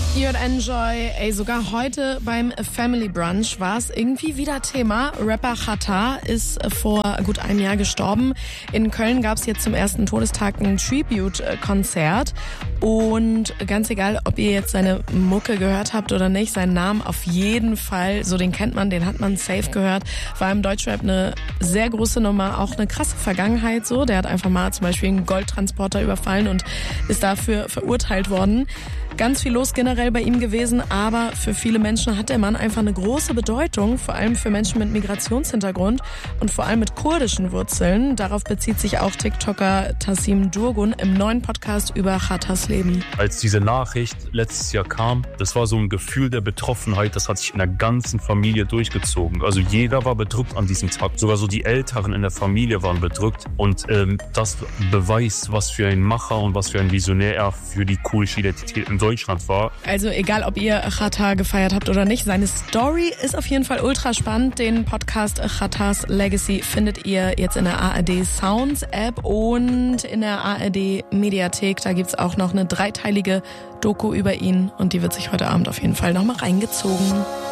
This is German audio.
Ihr hört Enjoy. Ey, sogar heute beim Family Brunch war es irgendwie wieder Thema. Rapper Xatar ist vor gut einem Jahr gestorben. In Köln gab es jetzt zum ersten Todestag ein Tribute-Konzert. Und ganz egal, ob ihr jetzt seine Mucke gehört habt oder nicht, seinen Namen auf jeden Fall, so den kennt man, den hat man safe gehört. War im Deutschrap eine sehr große Nummer, auch eine krasse Vergangenheit so. Der hat einfach mal zum Beispiel einen Goldtransporter überfallen und ist dafür verurteilt worden. Ganz viel los generell bei ihm gewesen, aber für viele Menschen hat der Mann einfach eine große Bedeutung, vor allem für Menschen mit Migrationshintergrund und vor allem mit kurdischen Wurzeln. Darauf bezieht sich auch TikToker Tassim Durgun im neuen Podcast über Xatars Leben. Als diese Nachricht letztes Jahr kam, das war so ein Gefühl der Betroffenheit, das hat sich in der ganzen Familie durchgezogen. Also jeder war bedrückt an diesem Tag, sogar so die Älteren in der Familie waren bedrückt und das beweist, was für ein Macher und was für ein Visionär er für die kurdische Identität in Deutschland war. Also egal, ob ihr Xatar gefeiert habt oder nicht, seine Story ist auf jeden Fall ultra spannend. Den Podcast Xatars Legacy findet ihr jetzt in der ARD Sounds App und in der ARD Mediathek. Da gibt's auch noch eine 3-teilige Doku über ihn und die wird sich heute Abend auf jeden Fall nochmal reingezogen.